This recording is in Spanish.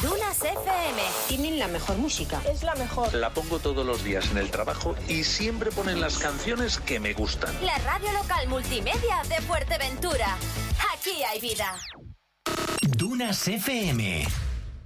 Dunas FM. Tienen la mejor música. Es la mejor. La pongo todos los días en el trabajo y siempre ponen las canciones que me gustan. La radio local multimedia de Fuerteventura. Aquí hay vida. Dunas FM.